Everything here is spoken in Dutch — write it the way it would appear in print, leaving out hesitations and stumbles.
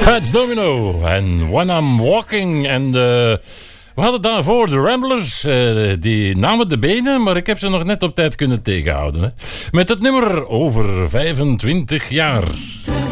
Fats Domino en When I'm Walking. En we hadden daarvoor de Ramblers. Die namen de benen, maar ik heb ze nog net op tijd kunnen tegenhouden. Hè. Met het nummer over 25 jaar.